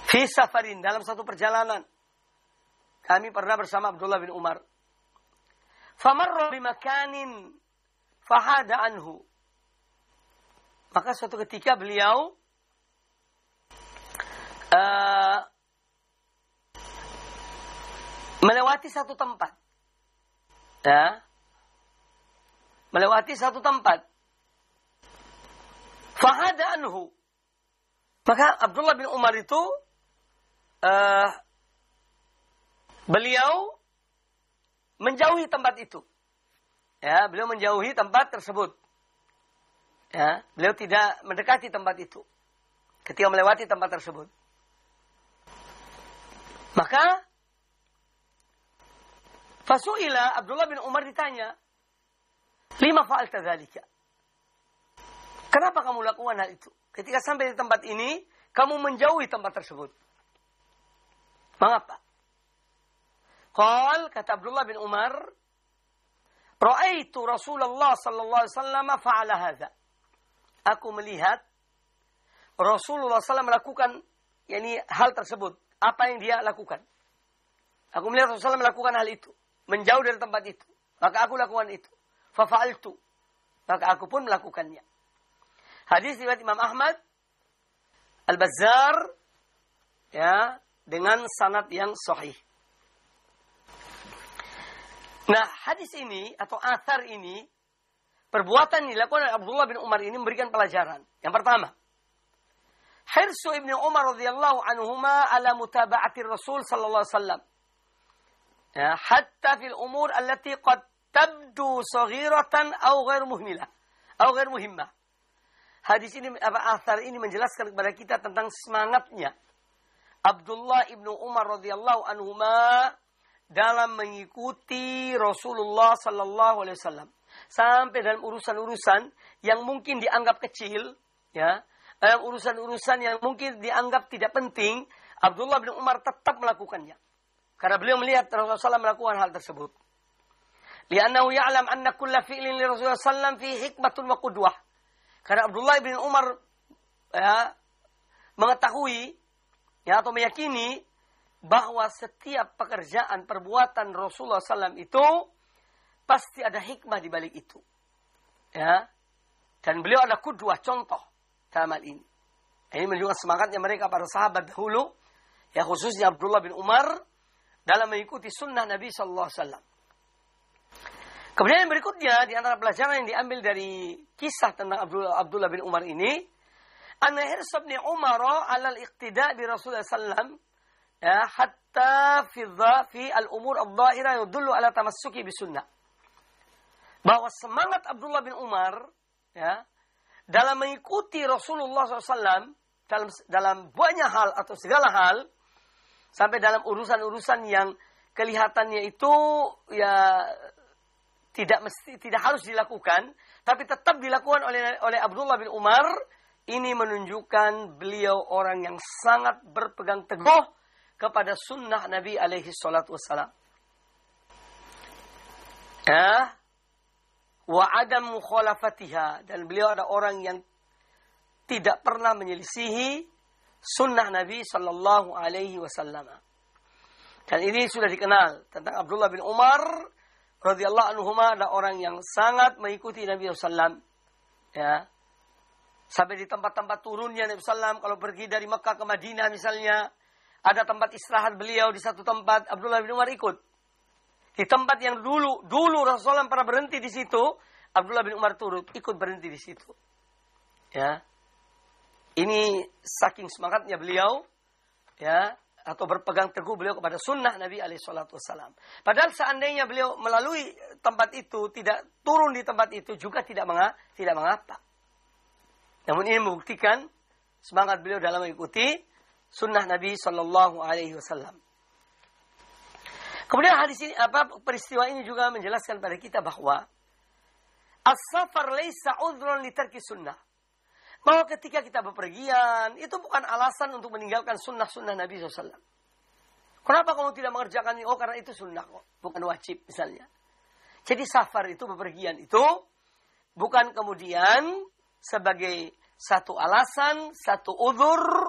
Fi safarin, dalam satu perjalanan. Kami pernah bersama Abdullah bin Umar. Famarra bimakanin fahada anhu. Maka suatu ketika beliau melewati satu tempat. Ya. Melewati satu tempat. Fahada anhu. Maka Abdullah bin Umar itu beliau menjauhi tempat itu. Ya, beliau menjauhi tempat tersebut. Ya, beliau tidak mendekati tempat itu ketika melewati tempat tersebut. Maka fasuila, Abdullah bin Umar ditanya, lima fa'alta dzalika? Kenapa kamu lakukan hal itu? Ketika sampai di tempat ini, kamu menjauhi tempat tersebut. Mengapa? Qal, kata Abdullah bin Umar, ra'aitu Rasulullah sallallahu alaihi wasallam fa'ala hadza. Aku melihat Rasulullah SAW melakukan hal tersebut. Apa yang dia lakukan? Aku melihat Rasulullah melakukan hal itu, menjauh dari tempat itu. Maka aku lakukan itu. Fa fa'altu. Maka aku pun melakukannya. Hadis riwayat Imam Ahmad, Al-Bazzar, ya, dengan sanad yang sahih. Nah, hadis ini atau athar ini, perbuatan yang dilakukan oleh Abdullah bin Umar ini memberikan pelajaran. Yang pertama, hirsu Ibnu Umar radhiyallahu anhuma ala mutaba'ati Rasul sallallahu alaihi wasallam. Ya, hatta fil umur allati qad tabdu saghiratan aw ghair muhmilah aw ghair muhimmah. Hadis ini, athar ini menjelaskan kepada kita tentang semangatnya Abdullah ibnu Umar radhiyallahu anhuma dalam mengikuti Rasulullah sallallahu alaihi wasallam sampai dalam urusan-urusan yang mungkin dianggap kecil, ya, dalam urusan-urusan yang mungkin dianggap tidak penting, Abdullah bin Umar tetap melakukannya karena beliau melihat Rasulullah SAW melakukan hal tersebut. Li'annahu ya'lam anna kulla fi'lin li Rasulullah sallam fi hikmatun wa qudwah. Karena Abdullah bin Umar, ya, mengetahui, ya, atau meyakini bahwa setiap pekerjaan perbuatan Rasulullah SAW itu pasti ada hikmah di balik itu, ya. Dan beliau ada qudwah, contoh dalam hal ini. Ini menunjukkan semangatnya mereka para sahabat dahulu, ya, khususnya Abdullah bin Umar dalam mengikuti sunnah Nabi Sallallahu Alaihi Wasallam. Kemudian yang berikutnya, di antara pelajaran yang diambil dari kisah tentang Abdullah bin Umar ini, anna hirsa ibn Umar ala al-iqtida' bi Rasulullah sallam, ya, hatta fi al-umur adh-dhahira yadullu ala tamassuki bi sunnah. Bahwa semangat Abdullah bin Umar, ya, dalam mengikuti Rasulullah SAW dalam banyak hal atau segala hal, sampai dalam urusan-urusan yang kelihatannya itu, ya, tidak harus dilakukan, tapi tetap dilakukan oleh Abdullah bin Umar. Ini menunjukkan beliau orang yang sangat berpegang teguh kepada sunnah Nabi alaihi salatu wassalam. Ya, wa adam mukhalafatiha, dan beliau ada orang yang tidak pernah menyelisihi sunnah Nabi sallallahu alaihi wasallam. Dan ini sudah dikenal tentang Abdullah bin Umar radhiyallahu anhuma, ada orang yang sangat mengikuti Nabi sallallahu, ya. Sampai di tempat-tempat turunnya Nabi sallallahu, kalau pergi dari Mekah ke Madinah misalnya, ada tempat istirahat beliau di satu tempat, Abdullah bin Umar ikut. Di tempat yang dulu Rasulullah pernah berhenti di situ, Abdullah bin Umar ikut berhenti di situ. Ya. Ini saking semangatnya beliau, ya, atau berpegang teguh beliau kepada sunnah Nabi alaihi salatu wassalam. Padahal seandainya beliau melalui tempat itu, tidak turun di tempat itu juga tidak mengapa. Namun ini membuktikan semangat beliau dalam mengikuti sunnah Nabi sallallahu alaihi wasallam. Kemudian hadis ini, peristiwa ini juga menjelaskan pada kita bahwa as-safar laisa udhrun li tarki sunnah. Bahwa ketika kita bepergian, itu bukan alasan untuk meninggalkan sunnah-sunnah Nabi SAW. Kenapa kamu tidak mengerjakan ini? Oh, karena itu sunnah kok, bukan wajib misalnya. Jadi safar itu, bepergian itu, bukan kemudian sebagai satu alasan, satu udhur